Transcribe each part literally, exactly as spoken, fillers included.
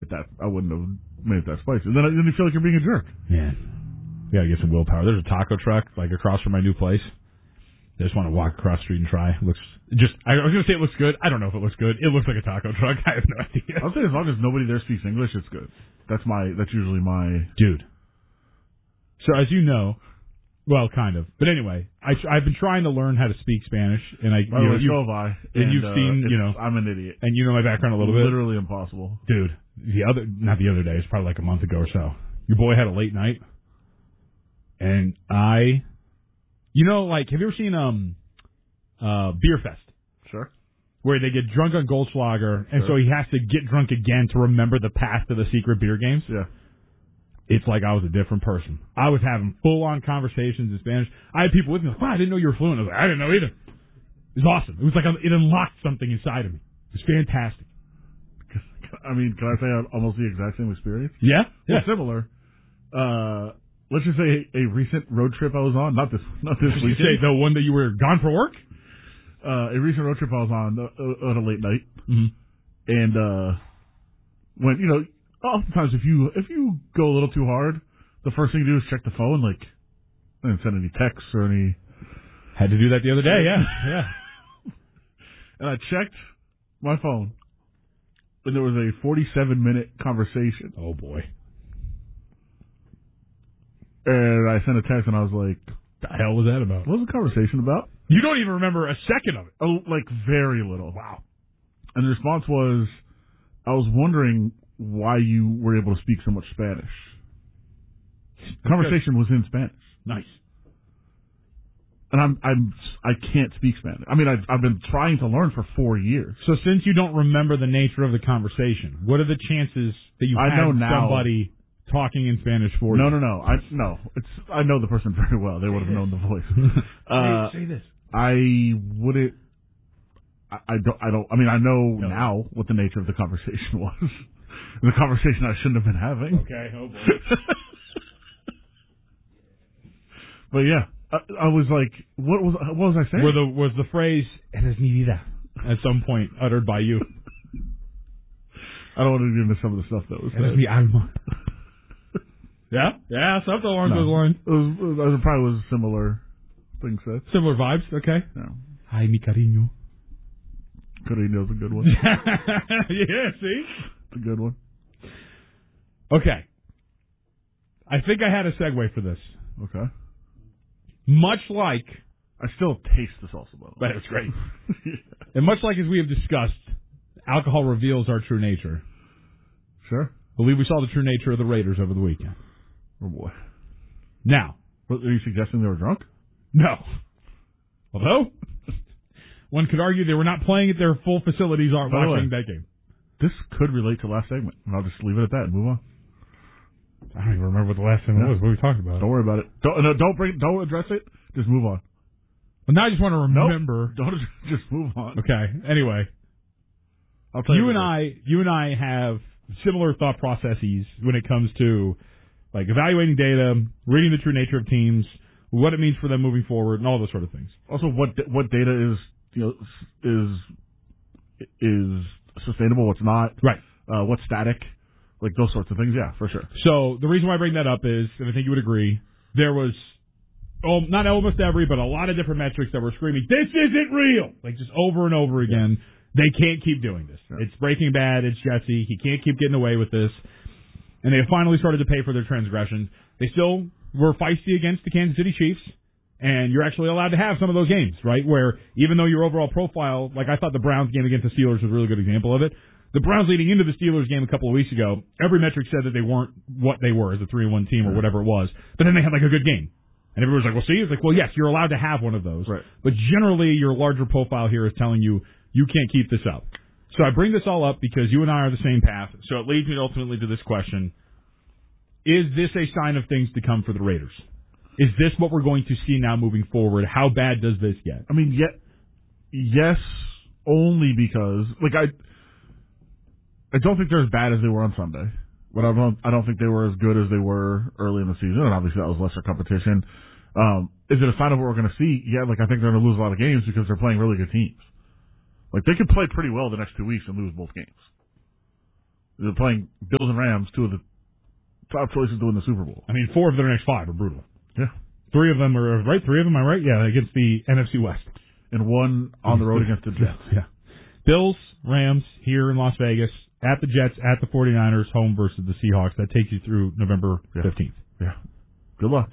it that. I wouldn't have made it that spicy. And then, then you feel like you're being a jerk. Yeah. You gotta get some willpower. There's a taco truck like across from my new place. I just want to walk across the street and try. It looks just. I was gonna say it looks good. I don't know if it looks good. It looks like a taco truck. I have no idea. I'll say as long as nobody there speaks English, it's good. That's my. That's usually my dude. So as you know, well, kind of. But anyway, I, I've been trying to learn how to speak Spanish, and I. By you the know, way, you, so have I. And, and you've uh, seen, you know, I'm an idiot, and you know my background a little bit. Literally impossible, dude. The other, not the other day. It's probably like a month ago or so. Your boy had a late night, and I, you know, like, have you ever seen um, uh, Beer Fest? Sure. Where they get drunk on Goldschlager, and Sure. so he has to get drunk again to remember the past of the secret beer games. Yeah. It's like I was a different person. I was having full-on conversations in Spanish. I had people with me like, wow, I didn't know you were fluent. I was like, I didn't know either. It was awesome. It was like it unlocked something inside of me. It was fantastic. I mean, can I say I had almost the exact same experience? Yeah? Well, Yeah. similar. Uh, let's just say a recent road trip I was on. Not this, not this Did weekend. you say the one that you were gone for work? Uh, a recent road trip I was on uh, on a late night. Mm-hmm. And, uh, when, you know, oftentimes if you, if you go a little too hard, the first thing you do is check the phone, like, and send any texts or any. Had to do that the other day, yeah. Yeah. And I checked my phone, and there was a forty-seven minute conversation. Oh, boy. And I sent a text, and I was like, the hell was that about? What was the conversation about? You don't even remember a second of it. Oh, like, very little. Wow. And the response was, I was wondering why you were able to speak so much Spanish. The conversation was in Spanish. Nice. And I'm, I'm, I can't speak Spanish. I mean, I've, I've been trying to learn for four years. So since you don't remember the nature of the conversation, what are the chances that you I had know now. somebody talking in Spanish for No, you? no, no. I, no. It's, I know the person very well. They would have known the voice. uh, say, say this. I wouldn't, I, I don't, I don't, I mean, I know No. now what the nature of the conversation was. The conversation I shouldn't have been having. Okay, oh boy. But yeah, I, I was like, what was what was I saying? Were the, was the phrase, eres mi vida, at some point uttered by you? I don't want to get into some of the stuff that was Eres said. mi alma. Yeah? Yeah, something along No. those lines. It was, it was, it probably was a similar thing said. Similar vibes, okay. No. Ay, mi cariño. Carino's a good one. Yeah, see? It's a good one. Okay. I think I had a segue for this. Okay. Much like, I still taste the salsa, by the way. but it's great. Yeah. And much like as we have discussed, alcohol reveals our true nature. Sure. I believe we saw the true nature of the Raiders over the weekend. Oh boy. Now, What, are you suggesting they were drunk? no. Although, one could argue they were not playing at their full facilities aren't By the watching way, that game. This could relate to last segment, and I'll just leave it at that and move on. I don't even remember what the last thing Yeah. was. What were we talking about? Don't worry about it. Don't no, don't bring, don't address it. Just move on. Well, now I just want to Nope. remember. Don't just move on. Okay. Anyway, I'll tell you. you and later. I, you and I have similar thought processes when it comes to like evaluating data, reading the true nature of teams, what it means for them moving forward, and all those sort of things. Also, what what data is you know is is sustainable? What's not? Right. Uh, what's static? Like those sorts of things. Yeah, for sure. So the reason why I bring that up is, and I think you would agree, there was, oh, not almost every, but a lot of different metrics that were screaming, this isn't real! Like just over and over again. Yeah. They can't keep doing this. Yeah. It's Breaking Bad. It's Jesse. He can't keep getting away with this. And they finally started to pay for their transgressions. They still were feisty against the Kansas City Chiefs. And you're actually allowed to have some of those games, right? Where even though your overall profile, like I thought the Browns game against the Steelers was a really good example of it. The Browns leading into the Steelers game a couple of weeks ago, every metric said that they weren't what they were as a three and one team or whatever it was. But then they had like a good game. And everybody was like, well, see? It's like, well, yes, you're allowed to have one of those. Right. But generally, your larger profile here is telling you, you can't keep this up. So I bring this all up because you and I are the same path. So it leads me ultimately to this question. Is this a sign of things to come for the Raiders? Is this what we're going to see now moving forward? How bad does this get? I mean, yet, yes, only because, like, I I don't think they're as bad as they were on Sunday. But I don't, I don't think they were as good as they were early in the season, and obviously that was lesser competition. Um, is it a sign of what we're going to see? Yeah, like, I think they're going to lose a lot of games because they're playing really good teams. Like, they could play pretty well the next two weeks and lose both games. They're playing Bills and Rams, two of the top choices to win the Super Bowl. I mean, four of their next five are brutal. Yeah. Three of them are, right? Three of them, am I right? Yeah, against the N F C West. And one on the road against the Jets. Yeah. Bills, Rams, here in Las Vegas, at the Jets, at the 49ers, home versus the Seahawks. That takes you through November fifteenth. Yeah. yeah. Good luck.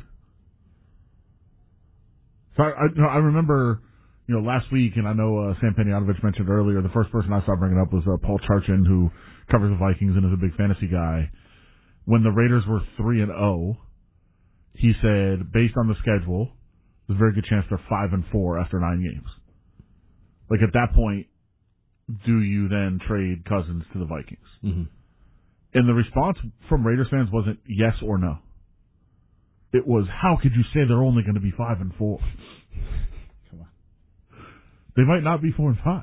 So I, I, you know, I remember, you know, last week, and I know uh, Sam Panayotovich mentioned earlier, the first person I saw bringing up was uh, Paul Charchin, who covers the Vikings and is a big fantasy guy. When the Raiders were three and oh, he said, based on the schedule, there's a very good chance they're five and four after nine games. Like, at that point, do you then trade Cousins to the Vikings? Mm-hmm. And the response from Raiders fans wasn't yes or no. It was, how could you say they're only going to be five and four? Come on. They might not be four and five.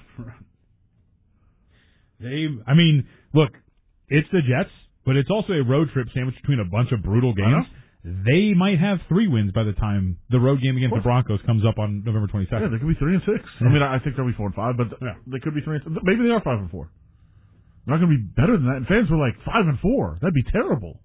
They, I mean, look, it's the Jets, but it's also a road trip sandwiched between a bunch of brutal games. They might have three wins by the time the road game against the Broncos comes up on November twenty-second. Yeah, they could be three and six. I mean, I think they'll be four and five, but yeah. they could be three and six. Maybe they are five and four. They're not going to be better than that. And fans were like, five and four. That'd be terrible.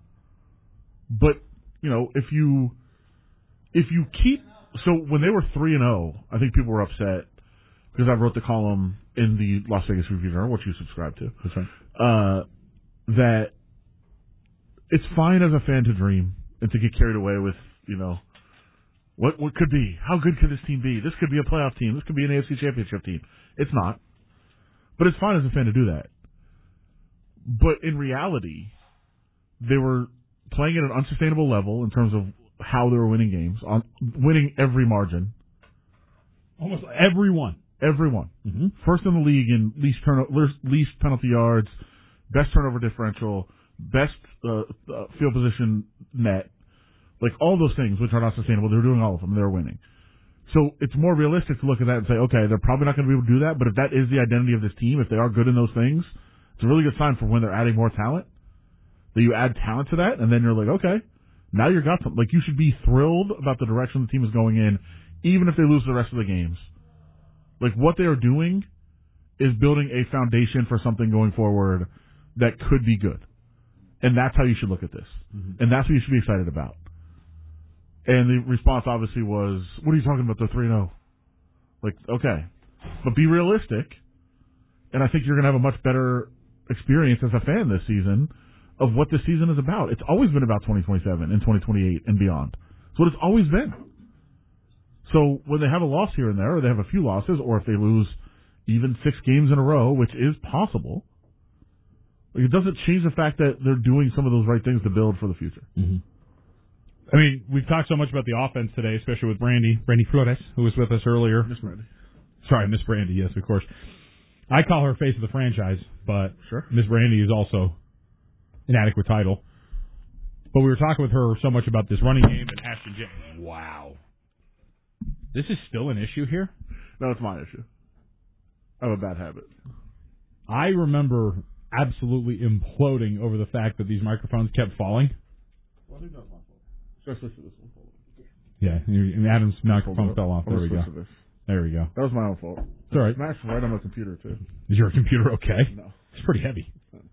But, you know, if you, if you keep, so when they were three and oh, I think people were upset because I wrote the column in the Las Vegas Review-Journal, which you subscribe to. That's right. Uh, that it's fine as a fan to dream and to get carried away with, you know, what what could be? How good could this team be? This could be a playoff team. This could be an A F C Championship team. It's not. But it's fine as a fan to do that. But in reality, they were playing at an unsustainable level in terms of how they were winning games, on winning every margin. Almost every one. Every one. Mm-hmm. First in the league in least, turno- least penalty yards, best turnover differential, best uh, uh, field position net. Like, all those things, which are not sustainable, they're doing all of them. They're winning. So it's more realistic to look at that and say, okay, they're probably not going to be able to do that, but if that is the identity of this team, if they are good in those things, it's a really good sign for when they're adding more talent, that you add talent to that, and then you're like, okay, now you've got something. Like, you should be thrilled about the direction the team is going in, even if they lose the rest of the games. Like, what they are doing is building a foundation for something going forward that could be good. And that's how you should look at this. Mm-hmm. And that's what you should be excited about. And the response obviously was, what are you talking about, the three and oh? Like, okay. But be realistic. And I think you're going to have a much better experience as a fan this season of what this season is about. It's always been about twenty twenty-seven and twenty twenty-eight and beyond. It's what it's always been. So when they have a loss here and there, or they have a few losses, or if they lose even six games in a row, which is possible, it doesn't change the fact that they're doing some of those right things to build for the future. Mm-hmm. I mean, we've talked so much about the offense today, especially with Brandy, Brandy Flores, who was with us earlier. Miss Brandy. Sorry, Miss Brandy, yes, of course. I call her face of the franchise, but sure. Miss Brandy is also an adequate title. But we were talking with her so much about this running game and Ashton James. Wow. This is still an issue here? No, it's my issue. I have a bad habit. I remember absolutely imploding over the fact that these microphones kept falling. Well, I think that's my fault. Just listen to this one. Yeah, and Adam's microphone fell off. There we go. There we go. That was my own fault. It's all right. Smashed right on my computer, too. Is your computer okay? No. It's pretty heavy.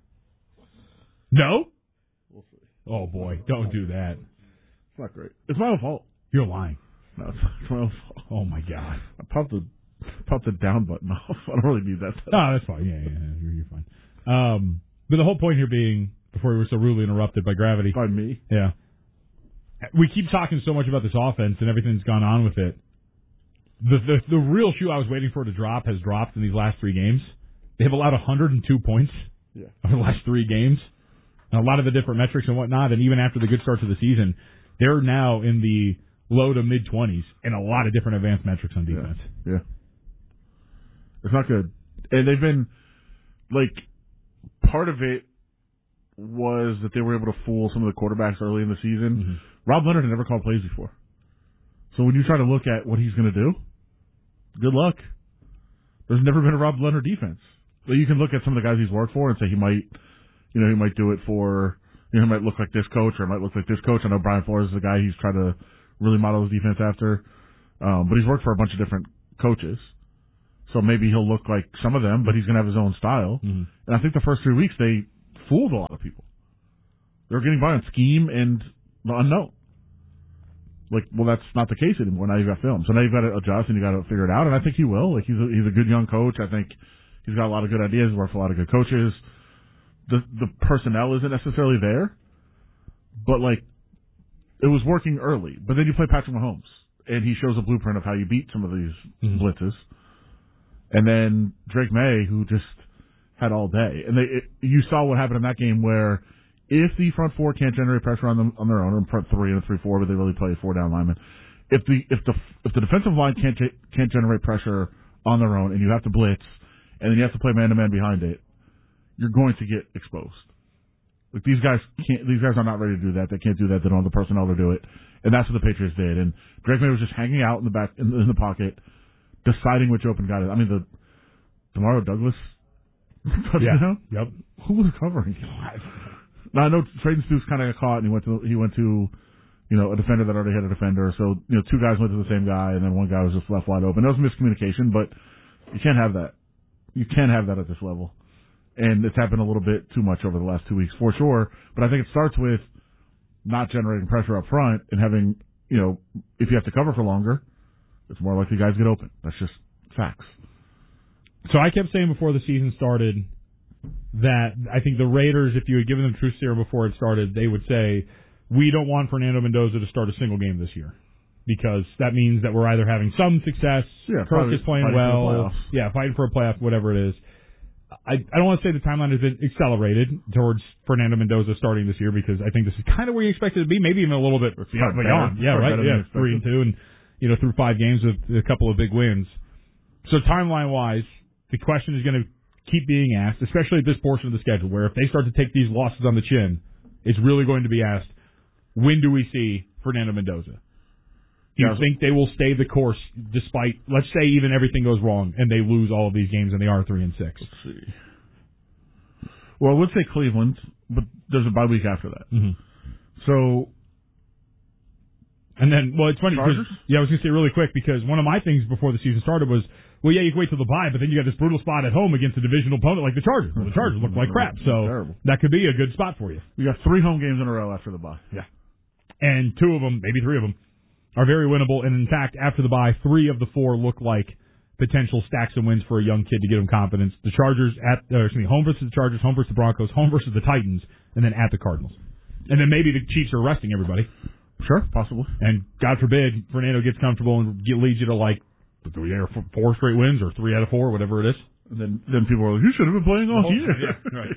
No? We'll see. Oh, boy. Don't do that. It's not great. It's my own fault. You're lying. No, it's not my own fault. Oh, my God. I popped the, popped the down button off. I don't really need that. No, that's fine. Yeah, yeah, yeah. You're, you're fine. Um, but the whole point here being, before we were so rudely interrupted by gravity. By me? Yeah. We keep talking so much about this offense and everything that's gone on with it. The, the the real shoe I was waiting for to drop has dropped in these last three games. They've allowed one hundred two points yeah. over the last three games. And a lot of the different metrics and whatnot, and even after the good start to the season, they're now in the low to mid-twenties and a lot of different advanced metrics on defense. Yeah. yeah. It's not good. And they've been, like, part of it was that they were able to fool some of the quarterbacks early in the season. Mm-hmm. Rob Leonard had never called plays before. So when you try to look at what he's going to do, good luck. There's never been a Rob Leonard defense. So you can look at some of the guys he's worked for and say he might, you know, he might do it for, you know, he might look like this coach or it might look like this coach. I know Brian Flores is the guy he's trying to really model his defense after. Um, but he's worked for a bunch of different coaches. So maybe he'll look like some of them, but he's going to have his own style. Mm-hmm. And I think the first three weeks they fooled a lot of people. They were getting by on scheme and the unknown. Like, well, that's not the case anymore. Now you've got film. So now you've got to adjust and you've got to figure it out. And I think he will. Like, he's a, he's a good young coach. I think he's got a lot of good ideas. He's worked for a lot of good coaches. The, the personnel isn't necessarily there, but like, it was working early. But then you play Patrick Mahomes and he shows a blueprint of how you beat some of these mm-hmm. blitzes. And then Drake May, who just had all day. And they, it, you saw what happened in that game where if the front four can't generate pressure on them on their own, or in front three and three four, but they really play four down linemen. If the if the if the defensive line can't can't generate pressure on their own, and you have to blitz, and then you have to play man to man behind it, you're going to get exposed. Like these guys can't. These guys are not ready to do that. They can't do that. They don't have the personnel to do it. And that's what the Patriots did. And Drake May was just hanging out in the back in, in the pocket, deciding which open guy. I mean the Demario Douglas. Yeah. Yep. Who was covering him? Now I know Trayden Stoops kind of got caught, and he went to he went to, you know, a defender that already had a defender. So you know, two guys went to the same guy, and then one guy was just left wide open. That was miscommunication, but you can't have that. You can't have that at this level, and it's happened a little bit too much over the last two weeks for sure. But I think it starts with not generating pressure up front and having, you know, if you have to cover for longer, it's more likely guys get open. That's just facts. So I kept saying before the season started that I think the Raiders, if you had given them truth serum before it started, they would say, we don't want Fernando Mendoza to start a single game this year because that means that we're either having some success, yeah, Kirk is playing well, yeah, fighting for a playoff, whatever it is. I, I don't want to say the timeline has been accelerated towards Fernando Mendoza starting this year because I think this is kind of where you expect it to be, maybe even a little bit yeah, beyond. Yeah, right. Yeah, three and two, and you know through five games with a couple of big wins. So timeline wise, the question is going to keep being asked, especially at this portion of the schedule, where if they start to take these losses on the chin, it's really going to be asked, when do we see Fernando Mendoza? Do you yeah, think they will stay the course despite, let's say even everything goes wrong and they lose all of these games and they are three and six? Let's see. Well, I would say Cleveland, but there's a bye week after that. Mm-hmm. So, and then, well, it's funny. Chargers? Yeah, I was going to say really quick because one of my things before the season started was, well, yeah, you can wait till the bye, but then you got this brutal spot at home against a divisional opponent like the Chargers. Well, the Chargers look like crap, so terrible. That could be a good spot for you. You got three home games in a row after the bye. Yeah. And two of them, maybe three of them, are very winnable. And in fact, after the bye, three of the four look like potential stacks and wins for a young kid to give him confidence. The Chargers at, uh, excuse me, home versus the Chargers, home versus the Broncos, home versus the Titans, and then at the Cardinals. And then maybe the Chiefs are resting everybody. Sure, possibly. And God forbid Fernando gets comfortable and get, leads you to like three or four straight wins or three out of four, whatever it is. And then then people are like, you should have been playing all oh, year. Yeah, right.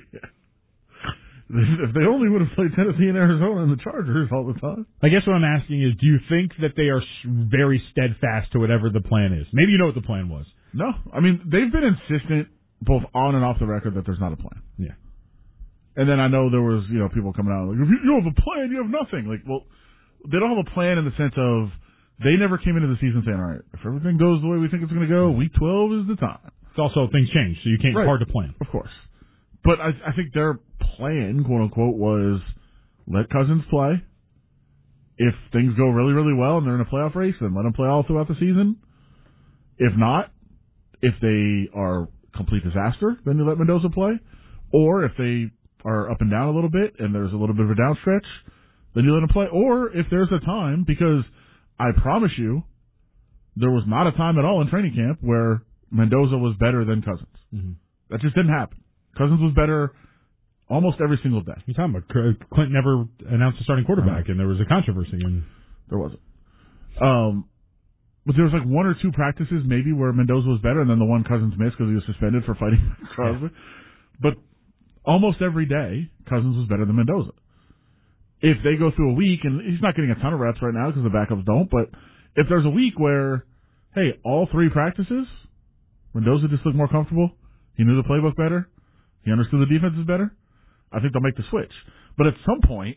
If they only would have played Tennessee and Arizona and the Chargers all the time. I guess what I'm asking is, do you think that they are very steadfast to whatever the plan is? Maybe you know what the plan was. No. I mean, they've been insistent both on and off the record that there's not a plan. Yeah. And then I know there was, you know, people coming out like, if you have a plan, you have nothing. Like, well, they don't have a plan in the sense of they never came into the season saying, all right, if everything goes the way we think it's going to go, week twelve is the time. It's also things change, so you can't, right. it's hard to plan. Of course. But I, I think their plan, quote unquote, was let Cousins play. If things go really, really well and they're in a playoff race, then let them play all throughout the season. If not, if they are complete disaster, then you let Mendoza play. Or if they are up and down a little bit and there's a little bit of a downstretch, then you let them play. Or if there's a time, because I promise you, there was not a time at all in training camp where Mendoza was better than Cousins. Mm-hmm. That just didn't happen. Cousins was better almost every single day. You're talking about Clinton never announced a starting quarterback, uh-huh. and there was a controversy. And there wasn't. Um, but there was like one or two practices maybe where Mendoza was better, and then the one Cousins missed because he was suspended for fighting Crosby. Yeah. But almost every day, Cousins was better than Mendoza. If they go through a week, and he's not getting a ton of reps right now because the backups don't, but if there's a week where, hey, all three practices, Mendoza just looked more comfortable, he knew the playbook better, he understood the defenses better, I think they'll make the switch. But at some point,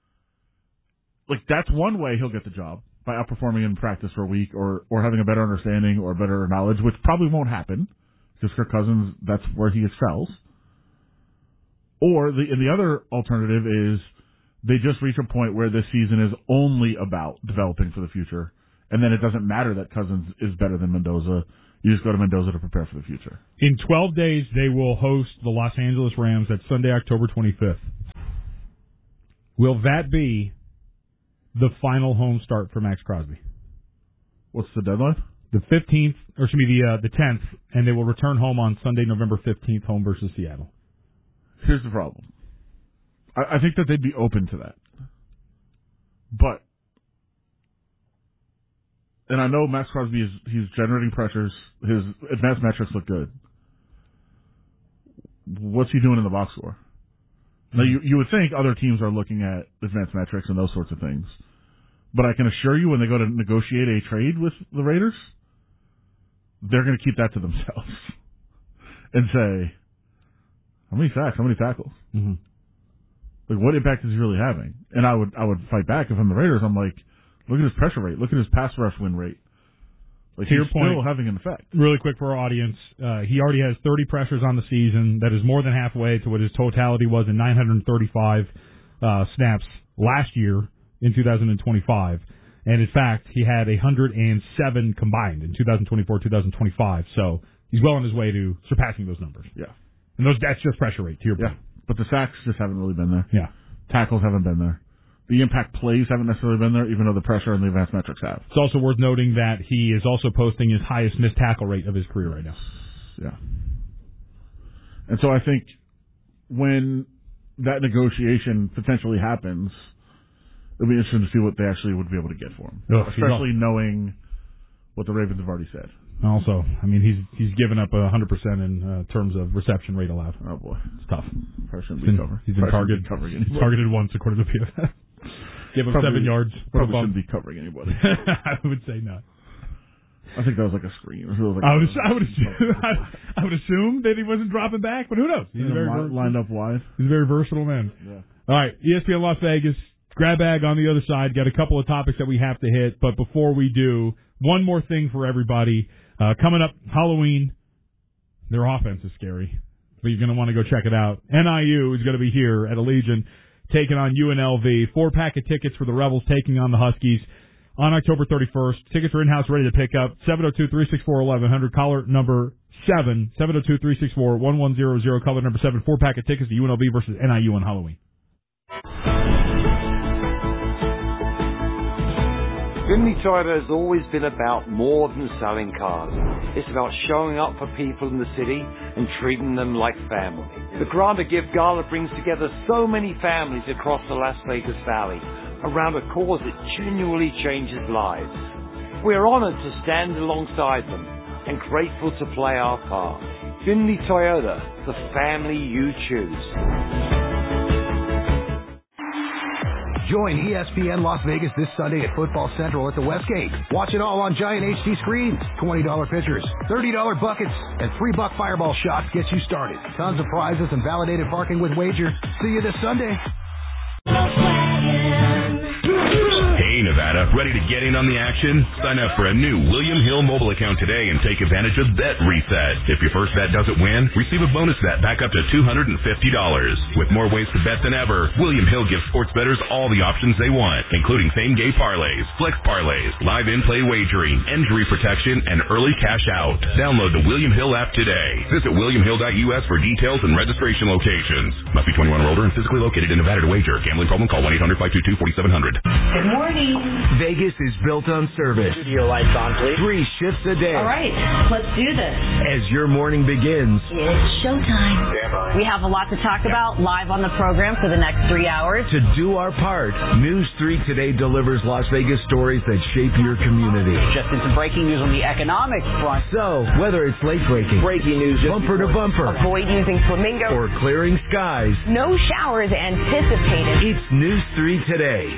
like that's one way he'll get the job, by outperforming in practice for a week or, or having a better understanding or better knowledge, which probably won't happen because Kirk Cousins, that's where he excels. Or the and the other alternative is they just reach a point where this season is only about developing for the future, and then it doesn't matter that Cousins is better than Mendoza. You just go to Mendoza to prepare for the future. In twelve days, they will host the Los Angeles Rams. That's Sunday, October twenty-fifth. Will that be the final home start for Max Crosby? What's the deadline? The fifteenth, or excuse me, the uh, the tenth, and they will return home on Sunday, November fifteenth, home versus Seattle. Here's the problem. I, I think that they'd be open to that. But, and I know Max Crosby is he's generating pressures. His advanced metrics look good. What's he doing in the box score? Now, you, you would think other teams are looking at advanced metrics and those sorts of things. But I can assure you when they go to negotiate a trade with the Raiders, they're going to keep that to themselves and say, how many sacks, how many tackles? Mm-hmm. Like, what impact is he really having? And I would I would fight back if I'm the Raiders. I'm like, look at his pressure rate. Look at his pass rush win rate. Like, to he's your point, still having an effect. Really quick for our audience, uh, he already has thirty pressures on the season. That is more than halfway to what his totality was in nine hundred thirty-five uh, snaps last year in two thousand twenty-five. And in fact, he had one hundred seven combined in two thousand twenty-four, two thousand twenty-five. So he's well on his way to surpassing those numbers. Yeah. And those that's just pressure rate, to your point. Yeah. But the sacks just haven't really been there. Yeah. Tackles haven't been there. The impact plays haven't necessarily been there, even though the pressure and the advanced metrics have. It's also worth noting that he is also posting his highest missed tackle rate of his career right now. Yeah. And so I think when that negotiation potentially happens, it'll be interesting to see what they actually would be able to get for him. Ugh, especially knowing what the Ravens have already said. Also, I mean, he's he's given up one hundred percent in uh, terms of reception rate allowed. Oh, boy. It's tough. Probably shouldn't He's be been, covered. he's been targeted, covering targeted once, according to P F F. Gave him probably, seven yards. Probably shouldn't be covering anybody. I would say not. I think that was like a screen. It was like I would, a, I would, assume, I would assume that he wasn't dropping back, but who knows? He's you know, very li- lined up wide. He's a very versatile man. Yeah. All right, E S P N Las Vegas, grab bag on the other side. Got a couple of topics that we have to hit, but before we do, one more thing for everybody. Uh, coming up, Halloween. Their offense is scary, but you're going to want to go check it out. N I U is going to be here at Allegiant, taking on U N L V. Four pack of tickets for the Rebels taking on the Huskies on October thirty-first. Tickets are in-house, ready to pick up. seven oh two, three six four, eleven hundred. Caller number seven. seven oh two, three six four, one one zero zero. Caller number seven. Four pack of tickets to U N L V versus N I U on Halloween. Finley Toyota has always been about more than selling cars. It's about showing up for people in the city and treating them like family. The Granda Gift Gala brings together so many families across the Las Vegas Valley around a cause that genuinely changes lives. We're honored to stand alongside them and grateful to play our part. Finley Toyota, the family you choose. Join E S P N Las Vegas this Sunday at Football Central at the Westgate. Watch it all on giant H D screens, twenty dollars pitchers, thirty dollars buckets, and three buck fireball shots get you started. Tons of prizes and validated parking with Wager. See you this Sunday. Hey, Nevada, ready to get in on the action? Sign up for a new William Hill mobile account today and take advantage of Bet Reset. If your first bet doesn't win, receive a bonus bet back up to two hundred fifty dollars. With more ways to bet than ever, William Hill gives sports bettors all the options they want, including same-game parlays, flex parlays, live in-play wagering, injury protection, and early cash out. Download the William Hill app today. Visit william hill dot u s for details and registration locations. Must be twenty-one or older and physically located in Nevada to wager. Gambling problem? Call one eight hundred, five two two, four seven zero zero. Good morning. Vegas is built on service. Studio lights on, please. Three shifts a day. All right, let's do this. As your morning begins, It's showtime. We have a lot to talk about live on the program for the next three hours. to do our part, News three Today delivers Las Vegas stories that shape your community. Just in some breaking news on the economic front. So, whether it's late breaking, Breaking news. just bumper to before- bumper, Avoid using flamingo. or clearing skies, No showers anticipated. it's News three Today.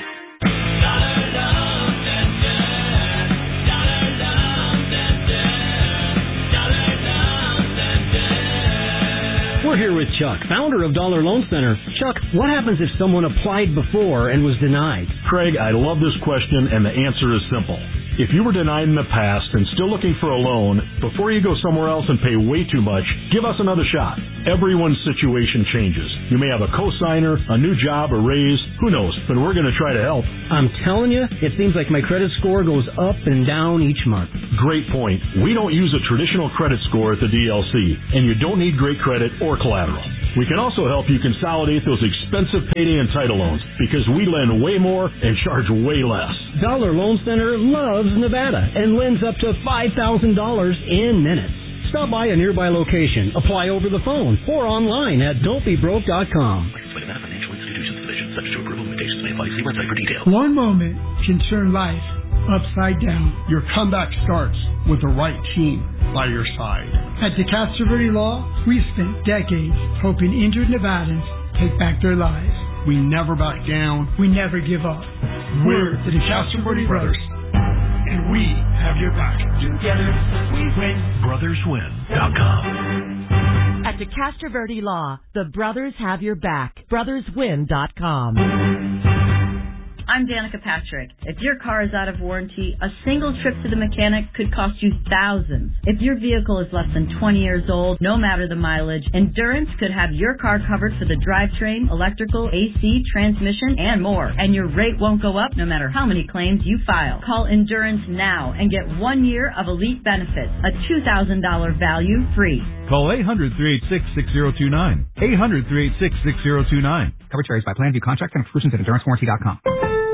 We're here with Chuck, founder of Dollar Loan Center. Chuck, what happens if someone applied before and was denied? Craig, I love this question, and the answer is simple. If you were denied in the past and still looking for a loan, before you go somewhere else and pay way too much, give us another shot. Everyone's situation changes. You may have a cosigner, a new job, a raise, who knows, but we're going to try to help. I'm telling you, it seems like my credit score goes up and down each month. Great point. We don't use a traditional credit score at the D L C, and you don't need great credit or collateral. We can also help you consolidate those expensive payday and title loans because we lend way more and charge way less. Dollar Loan Center loves Nevada and lends up to five thousand dollars in minutes. Stop by a nearby location, apply over the phone, or online at don't be broke dot com. Financial Institutions Division, subject to approval, limitations may apply. See website for details. One moment can turn life upside down. Your comeback starts with the right team by your side. At DeCastro Verde Law, we spent decades helping injured Nevadans take back their lives. We never back down. We never give up. We're the DeCastro Verde Brothers, and we have your back. Together, we win. brothers win dot com. At DeCastro Verde Law, the brothers have your back. brothers win dot com. I'm Danica Patrick. If your car is out of warranty, a single trip to the mechanic could cost you thousands. If your vehicle is less than twenty years old, no matter the mileage, Endurance could have your car covered for the drivetrain, electrical, A C, transmission, and more. And your rate won't go up no matter how many claims you file. Call Endurance now and get one year of elite benefits, a two thousand dollars value free. Call eight hundred, three eight six, six zero two nine. eight hundred, three eight six, six zero two nine. Coverage varies by plan, view contract, and exclusions at endurance warranty dot com.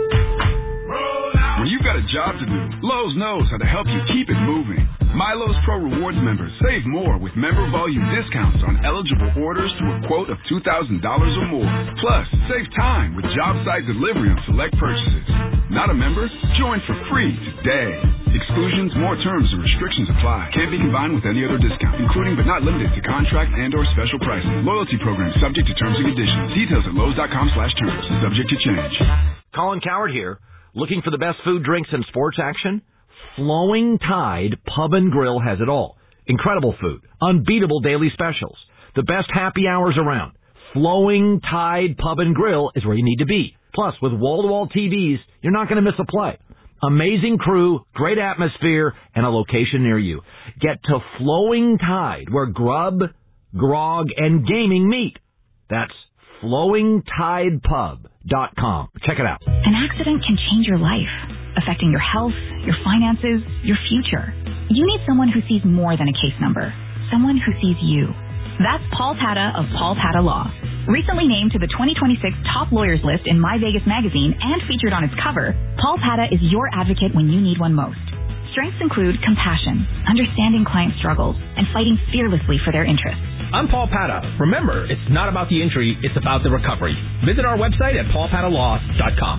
When you've got a job to do, Lowe's knows how to help you keep it moving. My Lowe's Pro Rewards members save more with member volume discounts on eligible orders to a quote of two thousand dollars or more. Plus, save time with job site delivery on select purchases. Not a member? Join for free today. Exclusions, more terms, and restrictions apply. Can't be combined with any other discount, including but not limited to contract and or special pricing. Loyalty program subject to terms and conditions. Details at Lowe's dot com slash terms. Subject to change. Colin Coward here. Looking for the best food, drinks, and sports action? Flowing Tide Pub and Grill has it all. Incredible food. Unbeatable daily specials. The best happy hours around. Flowing Tide Pub and Grill is where you need to be. Plus, with wall-to-wall T Vs, you're not going to miss a play. Amazing crew, great atmosphere, and a location near you. Get to Flowing Tide, where grub, grog, and gaming meet. That's flowing tide pub dot com. Check it out. An accident can change your life, affecting your health, your finances, your future. You need someone who sees more than a case number, someone who sees you. That's Paul Pata of Paul Pata Law. Recently named to the twenty twenty-six Top Lawyers list in My Vegas magazine and featured on its cover, Paul Pata is your advocate when you need one most. Strengths include compassion, understanding client struggles, and fighting fearlessly for their interests. I'm Paul Pata. Remember, it's not about the injury, it's about the recovery. Visit our website at paul pata law dot com.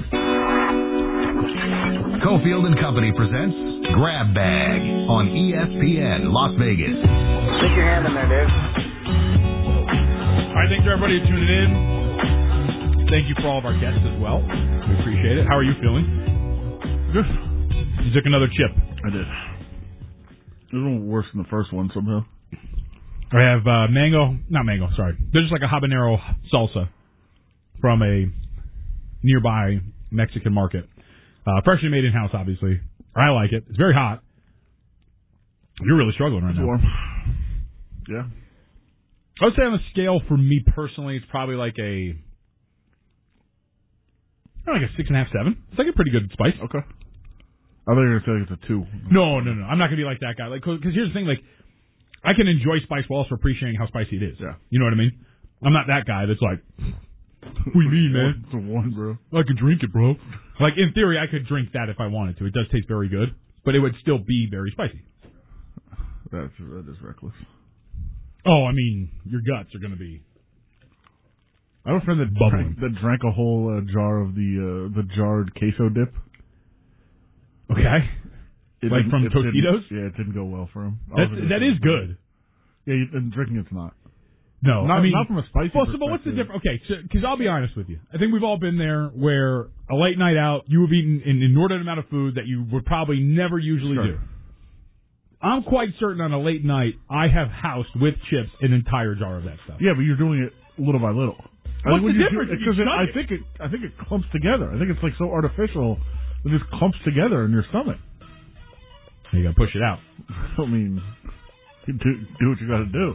Cofield and Company presents Grab Bag on E S P N Las Vegas. Stick your hand in there, dude. All right, thanks for everybody tuning in. Thank you for all of our guests as well. We appreciate it. How are you feeling? Good. You took another chip. I did. It was worse than the first one somehow. I have uh, mango, not mango, sorry. They're just like a habanero salsa from a nearby Mexican market. Uh, freshly made in-house, obviously. I like it. It's very hot. You're really struggling right it's now. Warm. Yeah. I would say on a scale for me personally, it's probably like a, like a six and a half, seven. It's like a pretty good spice. Okay. I thought you were going to say it's a two. No, no, no. I'm not going to be like that guy. Like, because here's the thing, like, I can enjoy spice while also appreciating how spicy it is. Yeah. You know what I mean? I'm not that guy that's like, what do you mean, man? It's a one, bro. I could drink it, bro. Like, in theory, I could drink that if I wanted to. It does taste very good, but it would still be very spicy. That's, that is reckless. Oh, I mean, your guts are going to be I have a friend that bubbling. Drank, that drank a whole uh, jar of the uh, the jarred queso dip. Okay. It like from it Tostitos? Yeah, it didn't go well for him. That's, that is good. Yeah, and drinking it's not. No, not, I mean, not from a spicy well, perspective. so, but what's the difference? Okay, because so, I'll be honest with you. I think we've all been there where a late night out, you have eaten an inordinate amount of food that you would probably never usually sure. do. I'm quite certain on a late night, I have housed with chips an entire jar of that stuff. Yeah, but you're doing it little by little. What's the you difference? Because I think it, I think it clumps together. I think it's like so artificial, it just clumps together in your stomach. You got to push it out. I mean, do, do what you got to do.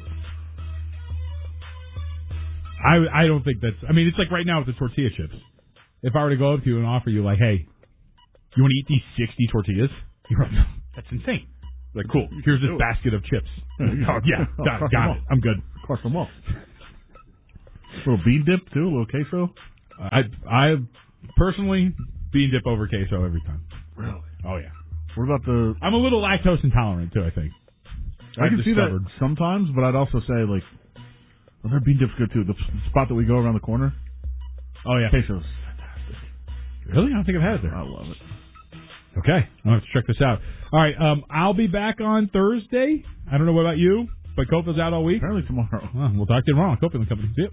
I I don't think that's. I mean, it's like right now with the tortilla chips. If I were to go up to you and offer you, like, hey, you want to eat these sixty tortillas? You're like, no, that's insane. Like, cool. Here's this basket of chips. Oh, yeah, got, got it. I'm good. Crush them all. A little bean dip too, a little queso. I I personally bean dip over queso every time. Really? Oh yeah. What about the? I'm a little lactose intolerant too. I think. I I've can see discovered. that sometimes, but I'd also say like, well, their bean dip's good too. The spot that we go around the corner. Oh yeah. Queso's fantastic. Really? I don't think I've had it there. I love it. Okay, I'll have to check this out. All right, um, I'll be back on Thursday. I don't know what about you, but Kofa's out all week. Apparently tomorrow. Well, we'll talk to you tomorrow. Kofa and the company. See you.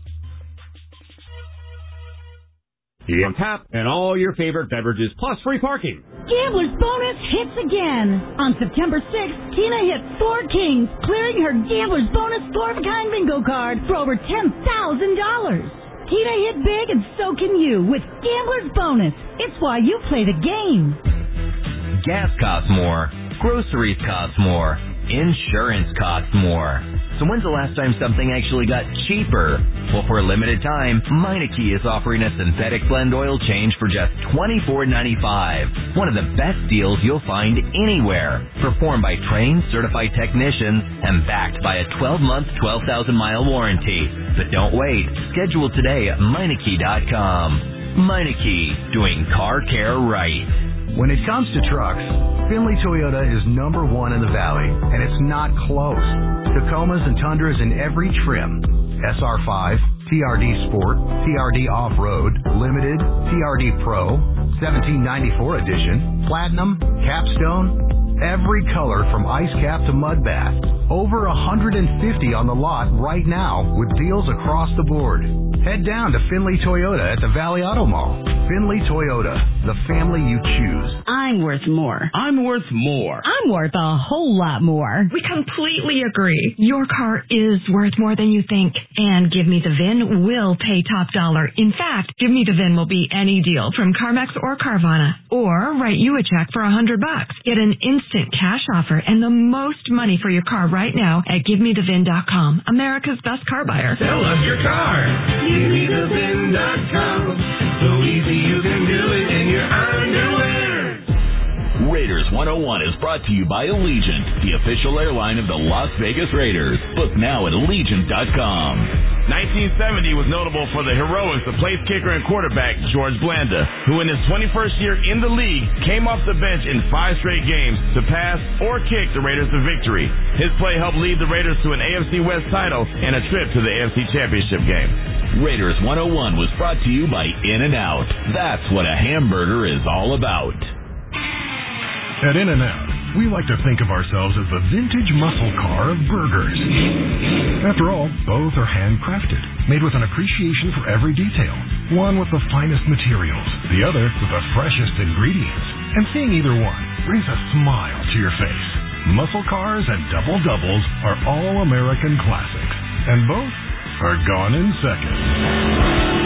On tap and all your favorite beverages, plus free parking. Gambler's Bonus hits again. On September sixth, Tina hit four kings, clearing her Gambler's Bonus four-of-a-kind bingo card for over ten thousand dollars. Tina hit big, and so can you with Gambler's Bonus. It's why you play the game. Gas costs more. Groceries cost more. Insurance costs more. So when's the last time something actually got cheaper? Well, for a limited time, Meineke is offering a synthetic blend oil change for just twenty-four ninety-five. One of the best deals you'll find anywhere. Performed by trained, certified technicians and backed by a twelve-month, twelve thousand mile warranty. But don't wait. Schedule today at Meineke dot com. Meineke, doing car care right. When it comes to trucks, Findlay Toyota is number one in the Valley, and it's not close. Tacomas and Tundras in every trim. S R five, T R D Sport, T R D Off-Road, Limited, T R D Pro, seventeen ninety-four Edition, Platinum, Capstone, every color from Ice Cap to Mud Bath. Over one hundred fifty on the lot right now with deals across the board. Head down to Findlay Toyota at the Valley Auto Mall. Findlay Toyota, the family you choose. I'm worth more. I'm worth more. I'm worth a whole lot more. We completely agree. Your car is worth more than you think. And Give Me the V I N will pay top dollar. In fact, Give Me the V I N will be any deal from CarMax or Carvana. Or write you a check for a hundred bucks. Get an instant cash offer and the most money for your car right now at Give Me The V I N dot com. America's best car buyer. Sell us your car. Give Me The V I N dot com. So easy you can do it in your underwear. Raiders one oh one is brought to you by Allegiant, the official airline of the Las Vegas Raiders. Book now at Allegiant dot com. nineteen seventy was notable for the heroics of place kicker and quarterback George Blanda, who in his twenty-first year in the league came off the bench in five straight games to pass or kick the Raiders to victory. His play helped lead the Raiders to an A F C West title and a trip to the A F C Championship game. Raiders one oh one was brought to you by In-N-Out. That's what a hamburger is all about. At In-N-Out, we like to think of ourselves as the vintage muscle car of burgers. After all, both are handcrafted, made with an appreciation for every detail. One with the finest materials, the other with the freshest ingredients. And seeing either one brings a smile to your face. Muscle cars and double doubles are all American classics, and both are gone in seconds.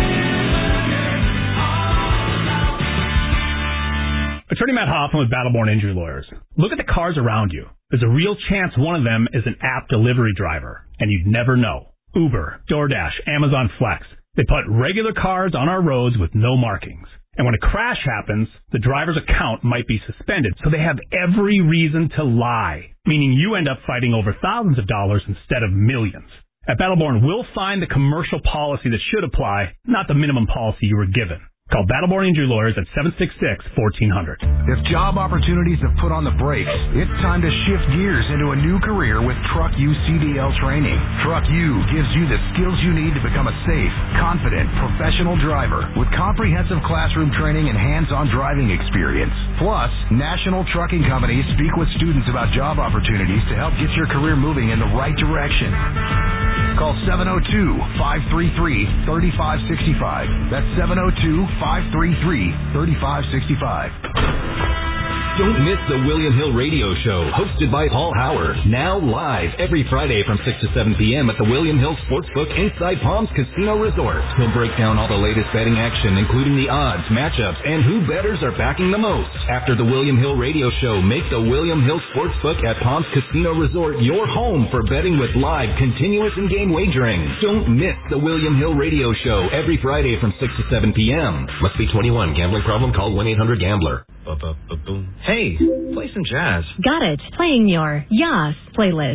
Attorney Matt Hoffman with Battleborn Injury Lawyers. Look at the cars around you. There's a real chance one of them is an app delivery driver, and you'd never know. Uber, DoorDash, Amazon Flex. They put regular cars on our roads with no markings. And when a crash happens, the driver's account might be suspended, so they have every reason to lie, meaning you end up fighting over thousands of dollars instead of millions. At Battleborn, we'll find the commercial policy that should apply, not the minimum policy you were given. Call Battleborn Injury Lawyers at seven six six, one four zero zero. If job opportunities have put on the brakes, it's time to shift gears into a new career with Truck U C D L training. Truck U gives you the skills you need to become a safe, confident, professional driver with comprehensive classroom training and hands-on driving experience. Plus, national trucking companies speak with students about job opportunities to help get your career moving in the right direction. Call seven oh two, five three three, three five six five. That's seven oh two, five three three, three five six five. Don't miss the William Hill Radio Show, hosted by Paul Howard. Now live every Friday from six to seven p.m. at the William Hill Sportsbook inside Palms Casino Resort. He'll break down all the latest betting action, including the odds, matchups, and who bettors are backing the most. After the William Hill Radio Show, make the William Hill Sportsbook at Palms Casino Resort your home for betting with live, continuous, and game wagering. Don't miss the William Hill Radio Show every Friday from six to seven p.m. Must be twenty-one. Gambling problem? Call one eight hundred gambler. Hey, play some jazz. Got it. Playing your Yas playlist.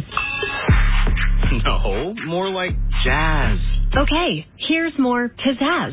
No, more like jazz. Okay, here's more pizzazz.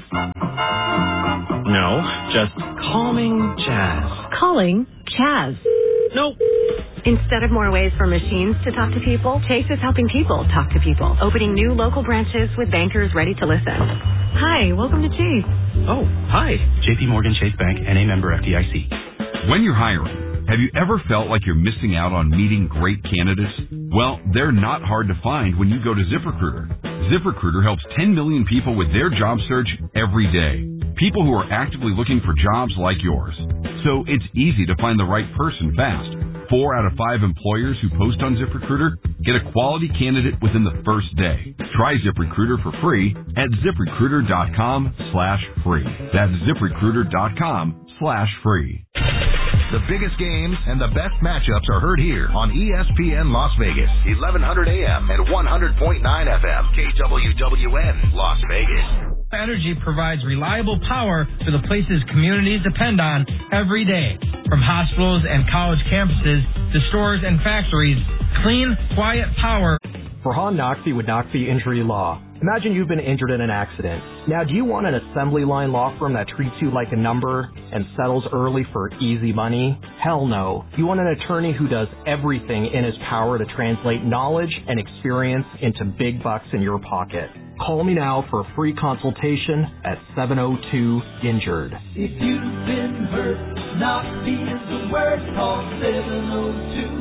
No, just calming jazz. Calling Chaz. Nope. Instead of more ways for machines to talk to people, Chase is helping people talk to people, opening new local branches with bankers ready to listen. Hi, welcome to Chase. Oh, hi. J P Morgan Chase Bank, N A member F D I C. When you're hiring, have you ever felt like you're missing out on meeting great candidates? Well, they're not hard to find when you go to ZipRecruiter. ZipRecruiter helps ten million people with their job search every day. People who are actively looking for jobs like yours. So it's easy to find the right person fast. Four out of five employers who post on ZipRecruiter get a quality candidate within the first day. Try ZipRecruiter for free at ZipRecruiter.com slash free. That's ZipRecruiter.com slash free. The biggest games and the best matchups are heard here on E S P N Las Vegas, eleven hundred A M and one hundred point nine F M, K W W N, Las Vegas. Energy provides reliable power to the places communities depend on every day. From hospitals and college campuses to stores and factories, clean, quiet power. Farhan Naqvi with Naqvi Injury Law. Imagine you've been injured in an accident. Now, do you want an assembly line law firm that treats you like a number and settles early for easy money? Hell no. You want an attorney who does everything in his power to translate knowledge and experience into big bucks in your pocket. Call me now for a free consultation at seven oh two injured. If you've been hurt, Naqvi is the word. Call seven oh two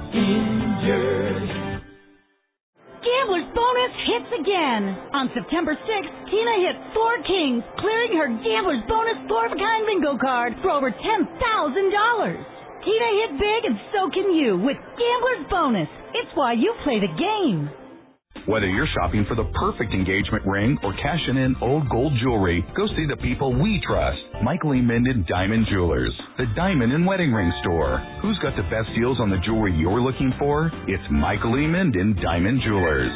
injured. Gambler's Bonus hits again. On September sixth, Tina hit four kings, clearing her Gambler's Bonus four-of-a-kind bingo card for over ten thousand dollars. Tina hit big and so can you with Gambler's Bonus. It's why you play the game. Whether you're shopping for the perfect engagement ring or cashing in old gold jewelry, go see the people we trust. Michael E. Minden Diamond Jewelers, the diamond and wedding ring store. Who's got the best deals on the jewelry you're looking for? It's Michael E. Minden Diamond Jewelers.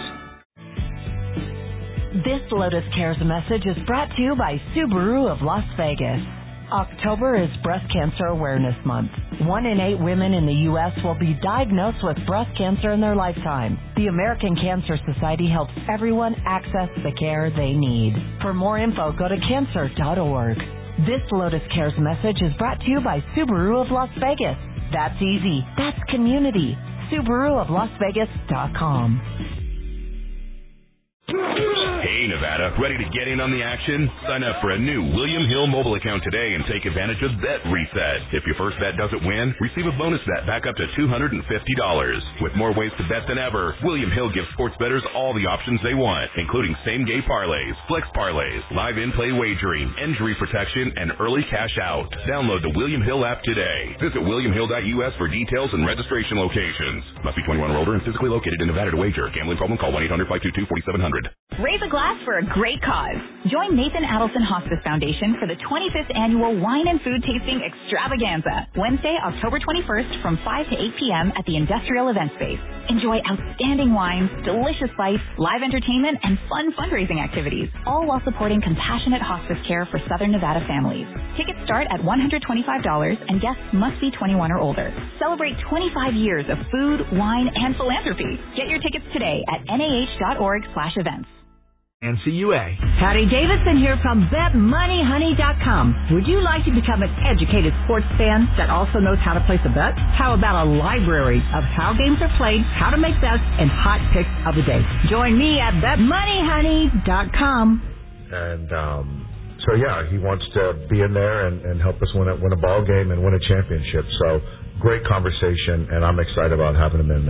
This Lotus Cares message is brought to you by Subaru of Las Vegas. October is Breast Cancer Awareness Month. One in eight women in the U S will be diagnosed with breast cancer in their lifetime. The American Cancer Society helps everyone access the care they need. For more info, go to cancer dot org. This Lotus Cares message is brought to you by Subaru of Las Vegas. That's easy. That's community. Subaru of Las Vegas dot com. Hey, Nevada, ready to get in on the action? Sign up for a new William Hill mobile account today and take advantage of Bet Reset. If your first bet doesn't win, receive a bonus bet back up to two hundred fifty dollars. With more ways to bet than ever, William Hill gives sports bettors all the options they want, including same-game parlays, flex parlays, live in-play wagering, injury protection, and early cash out. Download the William Hill app today. Visit william hill dot U S for details and registration locations. Must be twenty-one or older and physically located in Nevada to wager. Gambling problem? Call one eight hundred five two two four seven zero zero. Raise a glass for a great cause. Join Nathan Adelson Hospice Foundation for the twenty-fifth Annual Wine and Food Tasting Extravaganza, Wednesday, October twenty-first from five to eight p.m. at the Industrial Event Space. Enjoy outstanding wines, delicious bites, live entertainment, and fun fundraising activities, all while supporting compassionate hospice care for Southern Nevada families. Tickets start at one hundred twenty-five dollars and guests must be twenty-one or older. Celebrate twenty-five years of food, wine, and philanthropy. Get your tickets today at N A H dot org slash events. N C U A. Patty Davidson here from Bet Money Honey dot com. Would you like to become an educated sports fan that also knows how to place a bet? How about a library of how games are played, how to make bets, and hot picks of the day? Join me at Bet Money Honey dot com. And um, so, yeah, he wants to be in there and, and help us win a, win a ball game and win a championship. So, great conversation, and I'm excited about having him in there.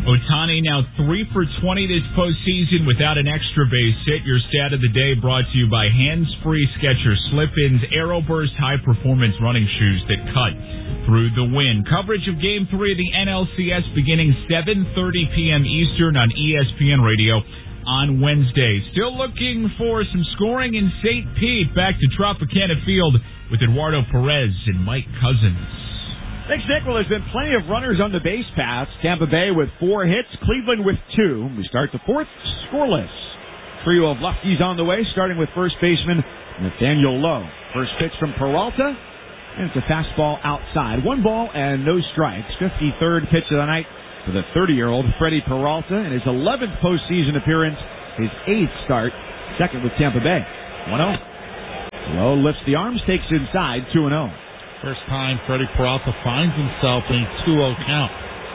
Ohtani now three for twenty this postseason without an extra base hit. Your stat of the day brought to you by Hands-Free Skechers Slip-Ins Aeroburst high-performance running shoes that cut through the wind. Coverage of Game three of the N L C S beginning seven thirty p.m. Eastern on E S P N Radio on Wednesday. Still looking for some scoring in Saint Pete. Back to Tropicana Field with Eduardo Perez and Mike Cousins. Thanks, Nick. Well, there's been plenty of runners on the base paths. Tampa Bay with four hits, Cleveland with two. We start the fourth scoreless. Trio of lefties on the way, starting with first baseman Nathaniel Lowe. First pitch from Peralta, and it's a fastball outside. One ball and no strikes. fifty-third pitch of the night for the thirty-year-old Freddie Peralta in his eleventh postseason appearance, his eighth start, second with Tampa Bay. one oh. Lowe lifts the arms, takes inside, two and oh. First time Freddie Peralta finds himself in a two oh count.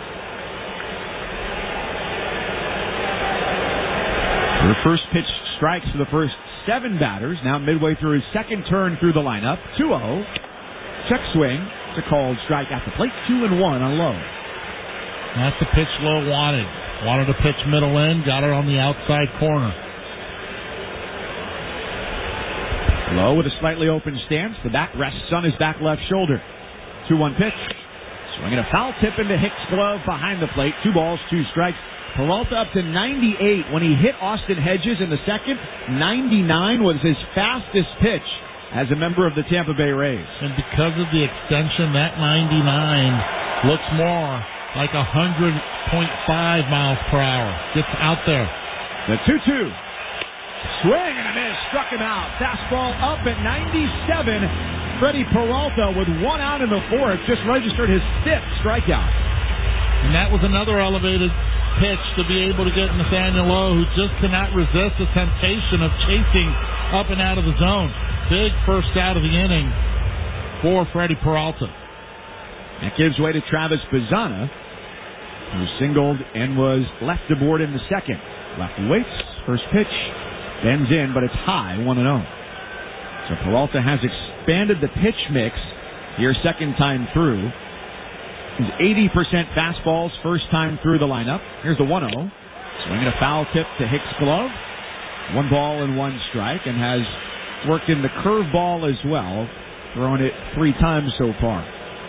The first pitch strikes for the first seven batters. Now midway through his second turn through the lineup. two oh. Check swing. It's a called strike at the plate. two and one on Lowe. That's the pitch Lowe wanted. Wanted to pitch middle in. Got it on the outside corner. Lowe with a slightly open stance. The bat rests on his back left shoulder. two one pitch. Swinging a foul tip into Hicks' glove behind the plate. Two balls, two strikes. Peralta up to ninety-eight. When he hit Austin Hedges in the second, ninety-nine was his fastest pitch as a member of the Tampa Bay Rays. And because of the extension, that ninety-nine looks more like one hundred point five miles per hour. Gets out there. The two two. Swing and a miss. Struck him out. Fastball up at ninety-seven. Freddie Peralta with one out in the fourth just registered his fifth strikeout. And that was another elevated pitch to be able to get Nathaniel Lowe, who just cannot resist the temptation of chasing up and out of the zone. Big first out of the inning for Freddie Peralta. That gives way to Travis Bazzana, who singled and was left aboard in the second. Lefty waits. First pitch. Bends in, but it's high, one and oh. So Peralta has expanded the pitch mix here second time through. He's eighty percent fastballs first time through the lineup. Here's the one oh. Swinging a foul tip to Hicks' glove. One ball and one strike, and has worked in the curveball as well, throwing it three times so far.